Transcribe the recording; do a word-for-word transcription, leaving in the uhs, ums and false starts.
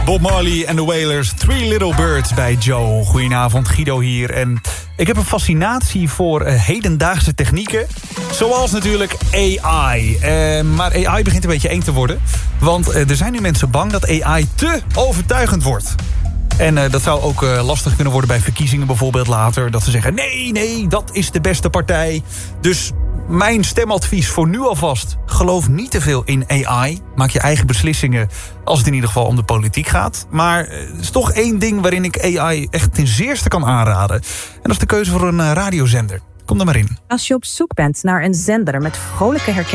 Bob Marley en de Wailers, Three Little Birds bij Joe. Goedenavond, Guido hier. En ik heb een fascinatie voor uh, hedendaagse technieken. Zoals natuurlijk A I. Uh, maar A I begint een beetje eng te worden. Want uh, er zijn nu mensen bang dat A I te overtuigend wordt. En uh, dat zou ook uh, lastig kunnen worden bij verkiezingen bijvoorbeeld later. Dat ze zeggen, nee, nee, dat is de beste partij. Dus mijn stemadvies voor nu alvast: geloof niet te veel in A I. Maak je eigen beslissingen als het in ieder geval om de politiek gaat. Maar er is toch één ding waarin ik A I echt ten zeerste kan aanraden. En dat is de keuze voor een uh, radiozender. Kom er maar in. Als je op zoek bent naar een zender met vrolijke herkenning